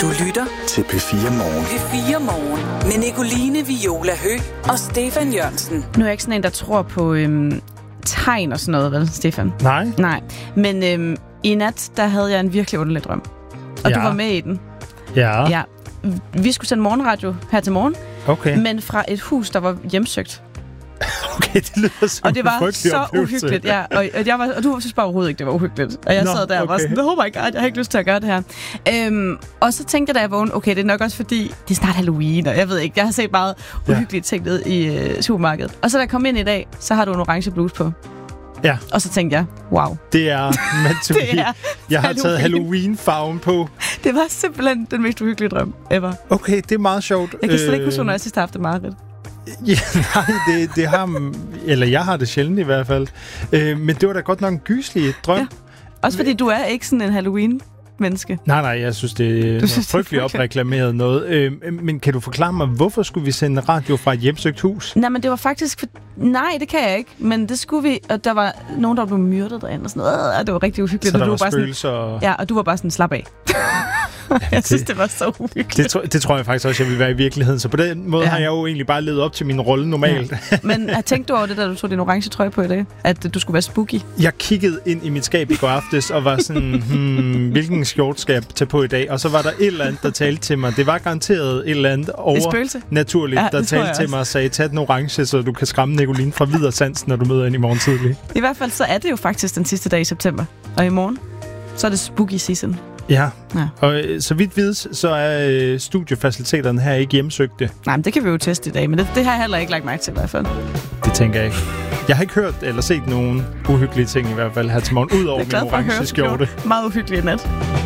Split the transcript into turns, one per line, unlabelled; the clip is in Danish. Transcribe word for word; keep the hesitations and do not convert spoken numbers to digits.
Du lytter
til P fire Morgen.
P fire Morgen med Nicoline Viola Høgh og Stefan Jørgensen.
Nu er jeg ikke sådan en, der tror på øhm, tegn og sådan noget, vel, Stefan?
Nej.
Nej. Men øhm, i nat, der havde jeg en virkelig underlig drøm. Og
ja.
du var med i den.
Ja.
Ja. Vi skulle sende morgenradio her til morgen.
Okay.
Men fra et hus, der var hjemsøgt.
Okay, det lyder som
og det var
en
så
oplevelse.
uhyggeligt, ja. Og, og, jeg var, og du synes bare overhovedet ikke, det var uhyggeligt. Og jeg
Nå,
sad der og
okay.
var sådan, oh my god, jeg har ikke lyst til at gøre det her. Øhm, og så tænkte jeg, da jeg vågnede, okay, det er nok også fordi, det er snart Halloween, og jeg ved ikke, jeg har set meget uhyggelige ja. ting ned i øh, supermarkedet. Og så da jeg kom ind i dag, så har du en orange bluse på.
Ja.
Og så tænkte jeg, wow.
Det er det er jeg har taget Halloween-farven på.
Det var simpelthen den mest uhyggelige drøm ever.
Okay, det er meget sjovt.
Jeg kan slet ikke huske, når jeg sidst har haft det mareridt.
Ja, nej, det, det har... Eller jeg har det sjældent i hvert fald. Øh, men det var da godt nok en gyselig drøm. Ja.
Også fordi du er ikke sådan en Halloween-menneske.
Nej, nej, jeg synes, det er frygteligt opreklameret noget. Øh, men kan du forklare mig, hvorfor skulle vi sende radio fra et hjemsøgt hus?
Nej, men det var faktisk... For... Nej, det kan jeg ikke. Men det skulle vi... Og der var nogen, der blev myrdet derinde og sådan noget. Og det var rigtig uhyggeligt.
Så der
og du
var
var bare
spøgelser
sådan...
og...
Ja, og du var bare sådan, slap af. jeg det, synes, det var så uhyggeligt.
Det, tro, det tror jeg faktisk også, jeg vil være i virkeligheden. Så på den måde ja. har jeg jo egentlig bare levet op til min rolle normalt.
Ja. Men jeg tænkte du over det, da du tog din orange trøje på i dag? At du skulle være spooky?
Jeg kiggede ind i mit skab i går aftes og var sådan, hmm, hvilken skjort skal jeg tage på i dag? Og så var der et eller andet, der talte til mig. Det var garanteret et eller andet overnaturligt, ja, der talte til mig og sagde, tag den orange, så du kan skræmme Nicoline fra videre sans, når du møder ind i morgen tidlig.
I hvert fald så er det jo faktisk den sidste dag i september. Og i morgen, så er det spooky season.
Ja,
ja.
Og øh, så vidt vides, så er øh, studiefaciliteterne her ikke hjemsøgte.
Nej, men det kan vi jo teste i dag, men det, det har jeg heller ikke lagt mærke til i hvert fald.
Det tænker jeg ikke. Jeg har ikke hørt eller set nogen uhyggelige ting i hvert fald her til morgen, ud over min orange skjorte.
Meget uhyggelige nat.